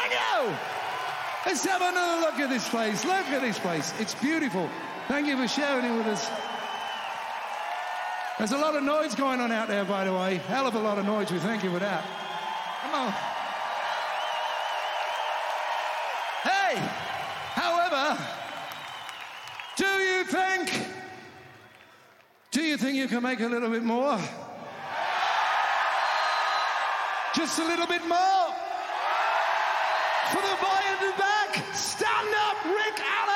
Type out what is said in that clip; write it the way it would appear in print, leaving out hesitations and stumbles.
Thank you! Let's have another look at this place. Look at this place. It's beautiful. Thank you for sharing it with us. There's a lot of noise going on out there, by the way. Hell of a lot of noise. We thank you for that. Come on. Hey! However, do you think you can make a little bit more? Just a little bit more? For the boy in the back, stand up, Rick Allen!